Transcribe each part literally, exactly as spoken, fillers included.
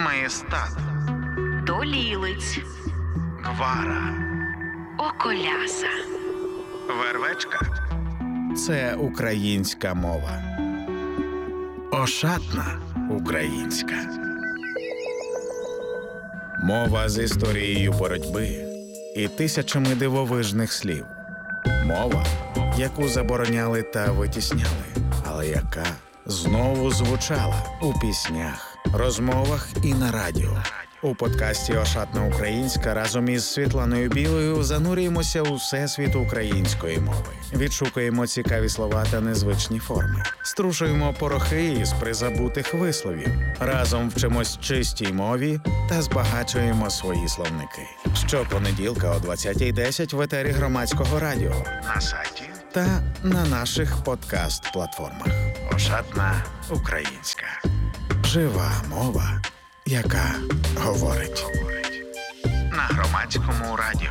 Маєстат, Долілиць, Гвара, Околяса, Вервечка. Це українська мова. Ошатна українська. Мова з історією боротьби і тисячами дивовижних слів. Мова, яку забороняли та витісняли, але яка знову звучала у піснях, розмовах і на радіо. У подкасті «Ошатна українська» разом із Світланою Білою занурюємося у всесвіт української мови. Відшукуємо цікаві слова та незвичні форми. Струшуємо порохи із призабутих висловів. Разом вчимось чистій мові та збагачуємо свої словники. Щопонеділка о двадцятій десять в етері Громадського радіо, На сайті та на наших подкаст-платформах. «Ошатна українська». Жива мова, яка говорить. на Громадському радіо.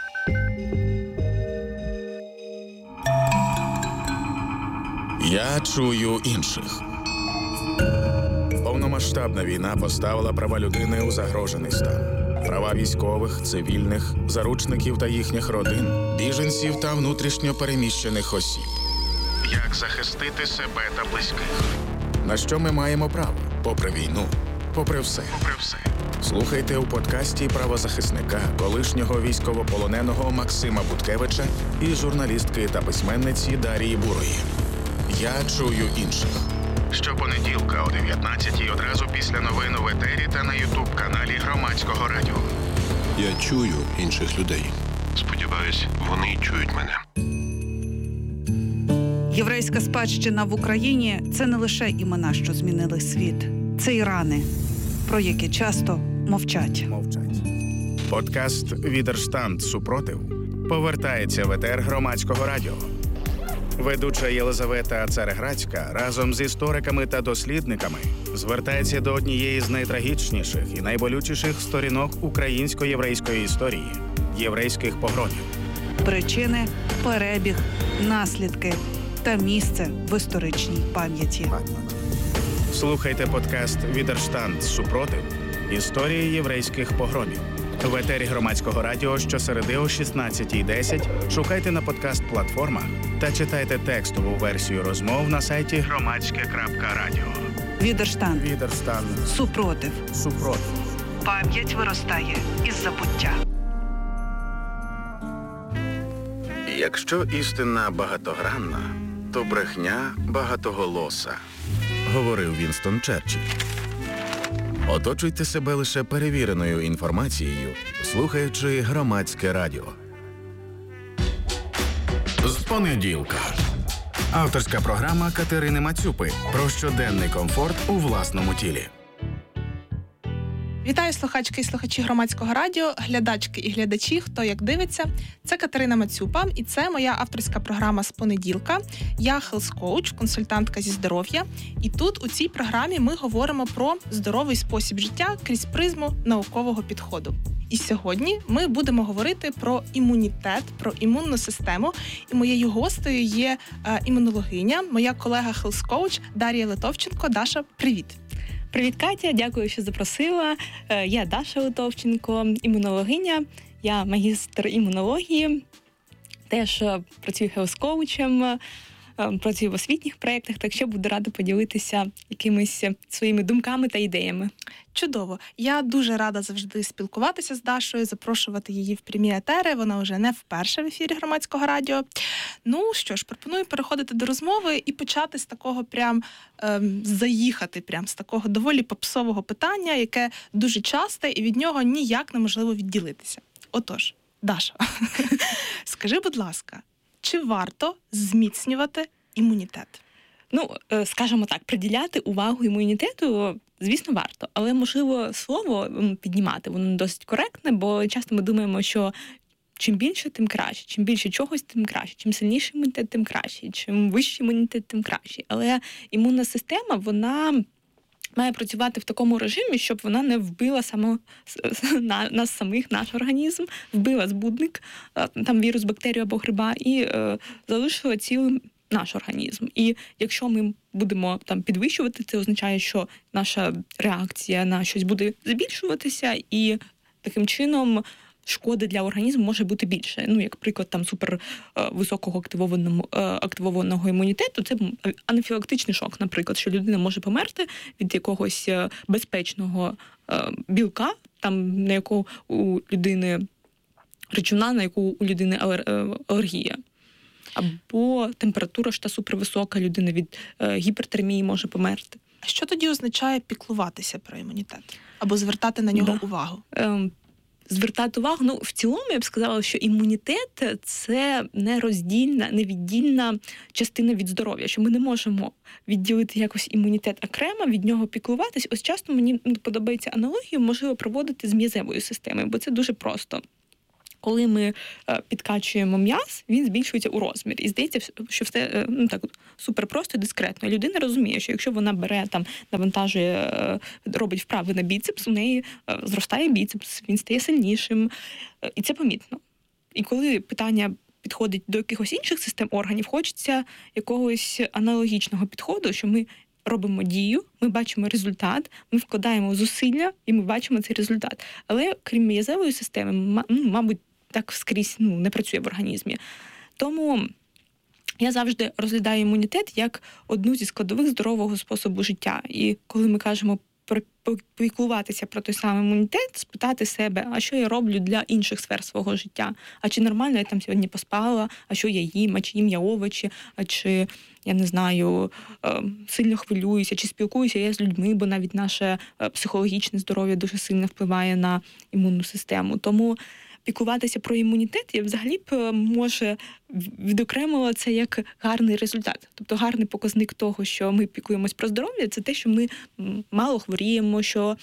Я чую інших. Повномасштабна війна поставила права людини у загрожений стан. Права військових, цивільних, заручників та їхніх родин, біженців та внутрішньо переміщених осіб. Як захистити себе та близьких? На що ми маємо право? Попри війну, попри все. Попри все. Слухайте у подкасті правозахисника, колишнього військовополоненого Максима Буткевича і журналістки та письменниці Дарії Бурої. Я чую інших. Щопонеділка о дев'ятнадцятій одразу після новин в етері та на ютуб-каналі Громадського радіо. Я чую інших людей. Сподіваюсь, вони чують мене. Єврейська спадщина в Україні – це не лише імена, що змінили світ. Це і рани, про які часто мовчать. Мовчать. Подкаст «Відерштанд. Супротив» повертається в етер Громадського радіо. Ведуча Єлизавета Цареградська разом з істориками та дослідниками звертається до однієї з найтрагічніших і найболючіших сторінок українсько-єврейської історії – єврейських погромів. Причини, перебіг, наслідки та місце в історичній пам'яті. Слухайте подкаст «Відерштанд. Супротив. Історії єврейських погромів». В етері Громадського радіо щосереди о шістнадцятій десять шукайте на подкаст-платформах та читайте текстову версію розмов на сайті громадське крапка радіо. Відерштанд. «Відерштанд. Супротив. Супротив». Пам'ять виростає із забуття. Якщо істина багатогранна, то брехня багатоголоса, говорив Вінстон Черчилль. Оточуйте себе лише перевіреною інформацією, слухаючи Громадське радіо. З понеділка. Авторська програма Катерини Мацюпи про щоденний комфорт у власному тілі. Вітаю слухачки і слухачі Громадського радіо, глядачки і глядачі, хто як дивиться. Це Катерина Мацюпа, і це моя авторська програма з понеділка. Я хелс-коуч, консультантка зі здоров'я. І тут у цій програмі ми говоримо про здоровий спосіб життя крізь призму наукового підходу. І сьогодні ми будемо говорити про імунітет, про імунну систему. І моєю гостею є е, імунологиня, моя колега хелс-коуч Дар'я Литовченко. Даша, привіт! Привіт, Катя, дякую, що запросила. Я Даша Литовченко, імунологиня, я магістр імунології, теж працюю хелс-коучем, працюю в освітніх проєктах, так що буду рада поділитися якимись своїми думками та ідеями. Чудово. Я дуже рада завжди спілкуватися з Дашою, запрошувати її в прямі етери. Вона вже не вперше в ефірі Громадського радіо. Ну що ж, пропоную переходити до розмови і почати з такого прям ем, заїхати прям з такого доволі попсового питання, яке дуже часте і від нього ніяк неможливо відділитися. Отож, Даша, скажи, будь ласка, чи варто зміцнювати імунітет? Ну, скажімо так, приділяти увагу імунітету, звісно, варто. Але, можливо, слово піднімати, воно досить коректне, бо часто ми думаємо, що чим більше, тим краще. Чим більше чогось, тим краще. Чим сильніший імунітет, тим краще. Чим вищий імунітет, тим краще. Але імунна система, вона має працювати в такому режимі, щоб вона не вбила само, нас самих, наш організм, вбила збудник, там вірус, бактерію або гриба, і е, залишила цілим наш організм. І якщо ми будемо там підвищувати, це означає, що наша реакція на щось буде збільшуватися, і таким чином шкоди для організму може бути більше. Ну, як приклад там супер е, високого активованого, е, активованого імунітету, це анафілактичний шок, наприклад, що людина може померти від якогось е, безпечного е, білка, там на якого у людини речовина, на яку у людини алер, е, алергія. Або температура ж та супервисока, людина від е, гіпертермії може померти. А що тоді означає піклуватися про імунітет? Або звертати на нього Да. увагу? Е, Звертати увагу, ну, в цілому, я б сказала, що імунітет – це нероздільна, невіддільна частина від здоров'я, що ми не можемо відділити якось імунітет окремо, від нього піклуватись. Ось часто мені подобається аналогію, можливо, проводити з м'язевою системою, бо це дуже просто. Коли ми підкачуємо м'яз, він збільшується у розмірі. І здається, що все ну, так, супер просто і дискретно. І людина розуміє, що якщо вона бере, там, навантажує, робить вправи на біцепс, у неї зростає біцепс, він стає сильнішим. І це помітно. І коли питання підходить до якихось інших систем органів, хочеться якогось аналогічного підходу, що ми робимо дію, ми бачимо результат, ми вкладаємо зусилля, і ми бачимо цей результат. Але крім м'язевої системи, ну, мабуть, так скрізь ну, не працює в організмі. Тому я завжди розглядаю імунітет як одну зі складових здорового способу життя. І коли ми кажемо піклуватися про той самий імунітет, спитати себе, а що я роблю для інших сфер свого життя? А чи нормально я там сьогодні поспала? А що я їм? А чи їм я овочі? А чи, я не знаю, сильно хвилююся? Чи спілкуюся я з людьми? Бо навіть наше психологічне здоров'я дуже сильно впливає на імунну систему. Тому піклуватися про імунітет, я взагалі б, може, відокремила це як гарний результат. Тобто гарний показник того, що ми піклуємось про здоров'я, це те, що ми мало хворіємо, що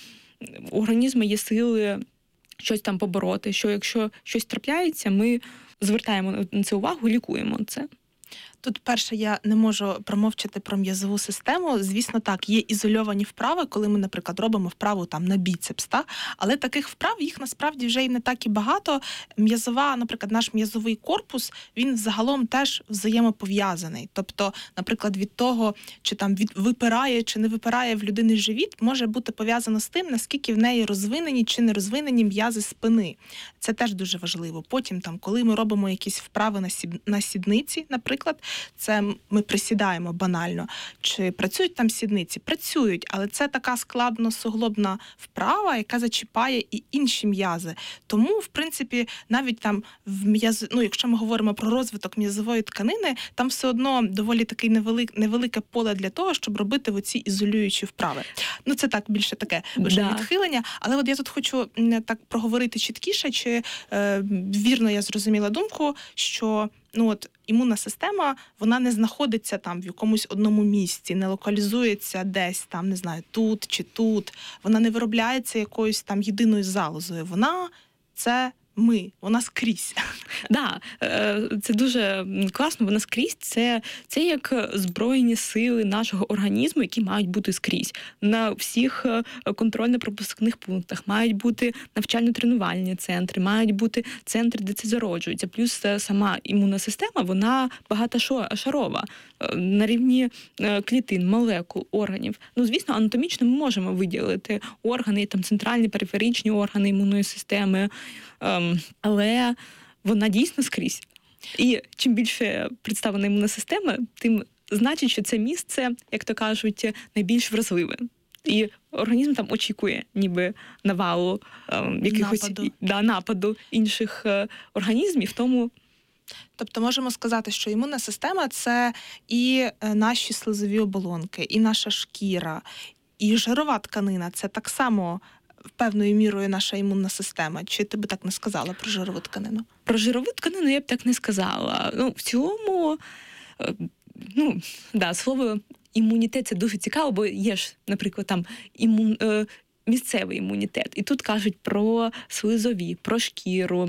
у організму є сили щось там побороти, що якщо щось трапляється, ми звертаємо на це увагу, лікуємо це. Тут, перше, я не можу промовчати про м'язову систему. Звісно, так, є ізольовані вправи, коли ми, наприклад, робимо вправу там на біцепс, та? Але таких вправ, їх насправді вже і не так і багато. М'язова, наприклад, наш м'язовий корпус, він загалом теж взаємопов'язаний. Тобто, наприклад, від того, чи там від, випирає, чи не випирає в людини живіт, може бути пов'язано з тим, наскільки в неї розвинені чи не розвинені м'язи спини. Це теж дуже важливо. Потім, там, коли ми робимо якісь вправи на, сід, на сідниці, наприклад, це ми присідаємо банально. Чи працюють там сідниці? Працюють, але це така складно-суглобна вправа, яка зачіпає і інші м'язи. Тому, в принципі, навіть там в м'яз... ну, якщо ми говоримо про розвиток м'язової тканини, там все одно доволі таке невелик... невелике поле для того, щоб робити оці ізолюючі вправи. Ну, це так, більше таке вже Да. відхилення. Але от я тут хочу так проговорити чіткіше, чи е, вірно я зрозуміла думку, що ну от імунна система, вона не знаходиться там в якомусь одному місці, не локалізується десь там, не знаю, тут чи тут. Вона не виробляється якоюсь там єдиною залозою. Вона – це ми, вона скрізь. Да, це дуже класно, вона скрізь. Це, це як збройні сили нашого організму, які мають бути скрізь. На всіх контрольно-пропускних пунктах мають бути навчально-тренувальні центри, мають бути центри, де це зароджується. Плюс сама імунна система, вона багатошарова. На рівні клітин, молекул, органів. Ну, звісно, анатомічно ми можемо виділити органи, там центральні, периферичні органи імунної системи, але вона дійсно скрізь. І чим більше представлена імунна система, тим значить, що це місце, як то кажуть, найбільш вразливе. І організм там очікує ніби навалу ем, якихось нападу. Да, нападу інших е, організмів, тому Тобто можемо сказати, що імунна система – це і наші слизові оболонки, і наша шкіра, і жирова тканина – це так само певною мірою наша імунна система. Чи ти би так не сказала про жирову тканину? Про жирову тканину я б так не сказала. Ну, в цілому, ну, да, слово імунітет – це дуже цікаво, бо є ж, наприклад, там імун, е, місцевий імунітет. І тут кажуть про слизові, про шкіру,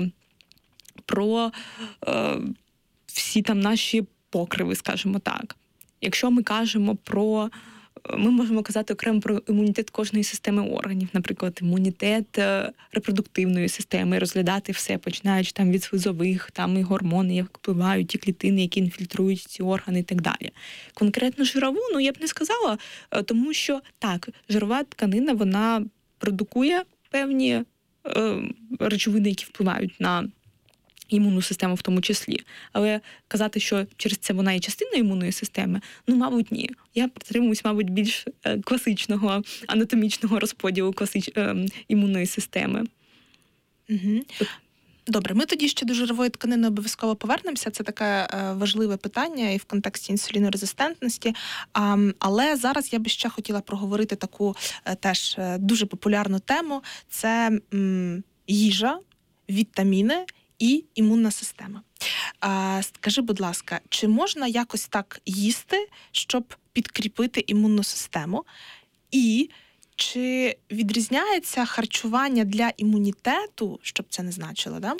про е, всі там наші покриви, скажімо так. Якщо ми кажемо про ми можемо казати окремо про імунітет кожної системи органів, наприклад, імунітет е, репродуктивної системи, розглядати все, починаючи там від слизових, там і гормони, як впливають, ті клітини, які інфільтрують ці органи і так далі. Конкретно жирову, ну я б не сказала, е, тому що так, жирова тканина, вона продукує певні е, речовини, які впливають на імунну систему в тому числі. Але казати, що через це вона є частиною імунної системи, ну, мабуть, ні. Я притримуюсь, мабуть, більш класичного анатомічного розподілу класич... імунної системи. Угу. Добре, ми тоді ще до жирової тканини обов'язково повернемося. Це таке е, важливе питання і в контексті інсулінорезистентності. А, але зараз я би ще хотіла проговорити таку е, теж е, дуже популярну тему. Це м, їжа, вітаміни і імунна система. А, скажи, будь ласка, чи можна якось так їсти, щоб підкріпити імунну систему? І чи відрізняється харчування для імунітету, щоб це не значило, да?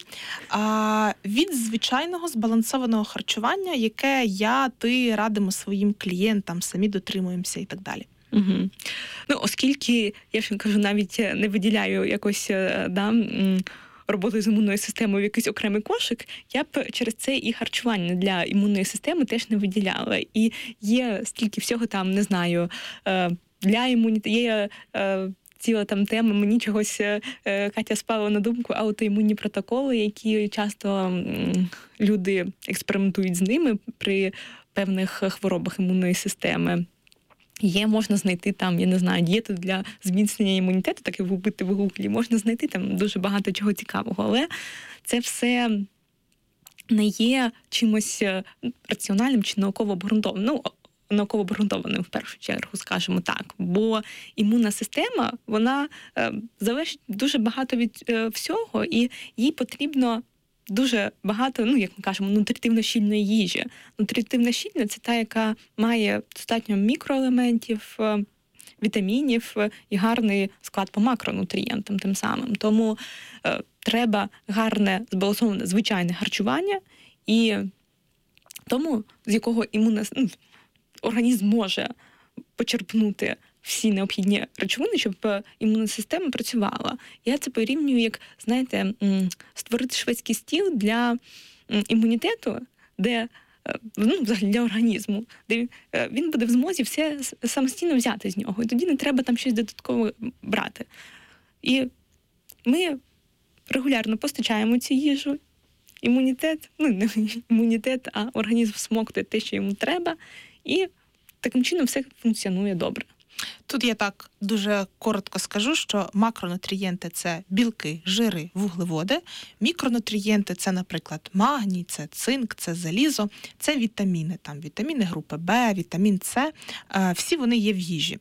а, від звичайного збалансованого харчування, яке я, ти радимо своїм клієнтам, самі дотримуємося і так далі? Угу. Ну, оскільки, я ж кажу, навіть не виділяю якось, да, роботу з імунною системою в якийсь окремий кошик, я б через це і харчування для імунної системи теж не виділяла. І є стільки всього там, не знаю, для імунітету, є ціла там тема, мені чогось Катя спала на думку, аутоімунні протоколи, які часто люди експериментують з ними при певних хворобах імунної системи. Є, можна знайти там, я не знаю, дієту для зміцнення імунітету, так і вбити в гуглі, можна знайти там дуже багато чого цікавого, але це все не є чимось раціональним чи науково обґрунтованим. Ну, науково обґрунтованим в першу чергу, скажімо так. Бо імунна система, вона е, залежить дуже багато від е, всього, і їй потрібно дуже багато, ну, як ми кажемо, нутритивно-щільної їжі. Нутритивно-щільна – це та, яка має достатньо мікроелементів, вітамінів і гарний склад по макронутрієнтам тим самим. Тому е, треба гарне, збалансоване, звичайне харчування, і тому, з якого імунна, ну, організм може почерпнути всі необхідні речовини, щоб імунна система працювала. Я це порівнюю, як, знаєте, створити шведський стіл для імунітету, де, ну, взагалі для організму, де він буде в змозі все самостійно взяти з нього. І тоді не треба там щось додатково брати. І ми регулярно постачаємо цю їжу. Імунітет, ну, не імунітет, а організм всмоктує те, що йому треба, і таким чином все функціонує добре. Тут я так дуже коротко скажу, що макронутрієнти – це білки, жири, вуглеводи. Мікронутрієнти – це, наприклад, магній, це цинк, це залізо, це вітаміни. Там вітаміни групи Б, вітамін С. Всі вони є в їжі.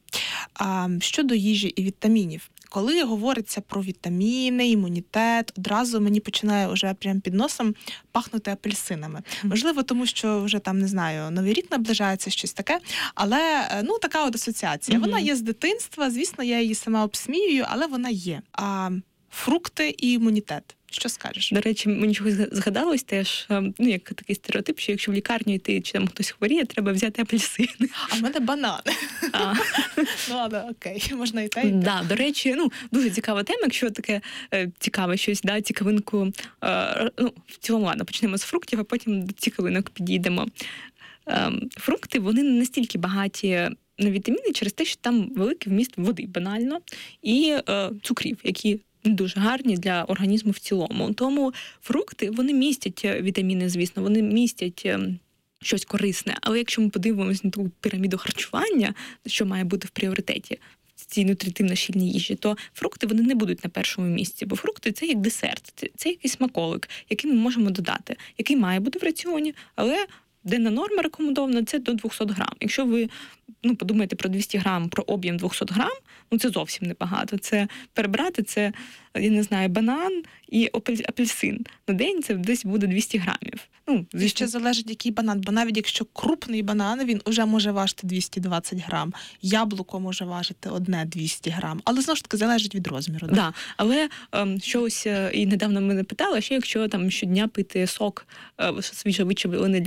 Щодо їжі і вітамінів. Коли говориться про вітаміни, імунітет, одразу мені починає вже прямо під носом пахнути апельсинами. Можливо, тому що вже там, не знаю, Новий рік наближається, щось таке, але, ну, така от асоціація. Mm-hmm. Вона є з дитинства, звісно, я її сама обсміюю, але вона є. А фрукти і імунітет. Що скажеш? До речі, мені чогось згадалось теж, ну, як такий стереотип, що якщо в лікарню йти, чи там хтось хворіє, треба взяти апельсини. А в мене банани. А. Ну, але окей, можна і те, і те. Да, до речі, ну, дуже цікава тема, якщо таке е, цікаве щось, да, цікавинку, е, ну, в цілому, ладно, почнемо з фруктів, а потім до цікавинок підійдемо. Е, фрукти, вони не настільки багаті на вітаміни через те, що там великий вміст води, банально, і е, цукрів, які дуже гарні для організму в цілому. Тому фрукти, вони містять вітаміни, звісно, вони містять щось корисне. Але якщо ми подивимося на ту піраміду харчування, що має бути в пріоритеті в цій нутритивно-щільній їжі, то фрукти, вони не будуть на першому місці. Бо фрукти – це як десерт, це, це якийсь смаколик, який ми можемо додати, який має бути в раціоні, але денна норма рекомендована – це до двісті грам. Якщо ви, ну, подумаєте про двісті грам, про об'єм двісті грам, ну, це зовсім небагато. Це перебрати, це, я не знаю, банан і апельсин. На день це десь буде двісті грамів. Ну, звісно. Ще залежить, який банан. Бо навіть якщо крупний банан, він вже може важити двісті двадцять грам. Яблуко може важити одне двісті грам. Але, знову ж таки, залежить від розміру. Так, да. Але ем, щось, і недавно мене питали, що якщо там щодня пити сок е, свіжовичавлений для імунітету,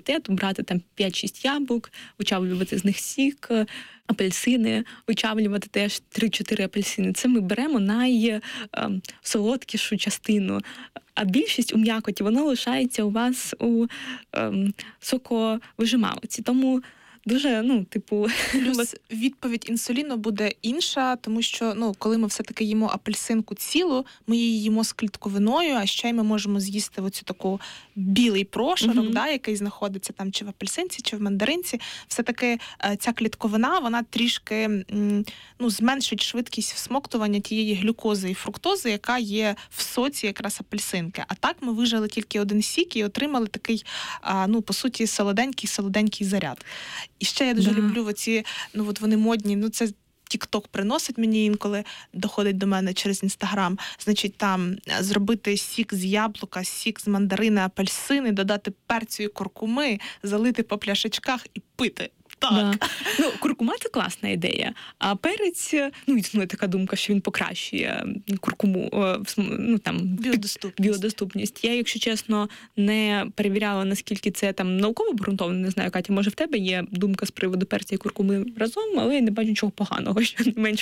університету, брати там п'ять-шість яблук, вичавлювати з них сік, апельсини, вичавлювати теж три-чотири апельсини. Це ми беремо найсолодкішу частину. А більшість у м'якоті, воно лишається у вас у ем, соковижималці. Тому дуже, ну, типу... Плюс відповідь інсуліну буде інша, тому що, ну, коли ми все-таки їмо апельсинку цілу, ми її їмо з клітковиною, а ще й ми можемо з'їсти оцю таку білий прошарок, Мгм. да, який знаходиться там чи в апельсинці, чи в мандаринці. Все-таки е, ця клітковина, вона трішки м, ну, зменшить швидкість всмоктування тієї глюкози і фруктози, яка є в соці якраз апельсинки. А так ми вижали тільки один сік і отримали такий, а, ну, по суті, солоденький-солоденький заряд. І ще я дуже Да. люблю оці, ну от вони модні, ну це Тік-Ток приносить мені інколи, доходить до мене через Інстаграм. Значить, там е, зробити сік з яблука, сік з мандарини, апельсини, додати перцю і куркуми, залити по пляшечках і пити. Так. Да. Ну, куркума – це класна ідея. А перець, ну, існує така думка, що він покращує куркуму, о, в см- ну, там, Біодоступність. біодоступність. Я, якщо чесно, не перевіряла, наскільки це там науково обґрунтовано. Не знаю, Катя, може в тебе є думка з приводу перця і куркуми разом, але я не бачу нічого поганого, що не менше